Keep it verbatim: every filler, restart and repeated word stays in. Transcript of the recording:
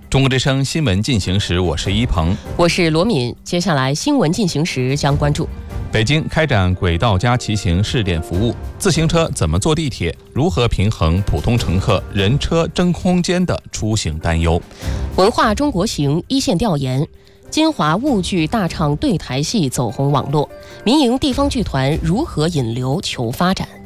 中国之声新闻进行时，我是一鹏， 我是罗敏。接下来新闻进行时将关注： 北京开展轨道加骑行试点服务，自行车怎么坐地铁？如何平衡普通乘客人车争空间的出行担忧？ 文化中国行一线调研。金华沪剧大唱对台戏走红网络，民营地方剧团如何引流求发展？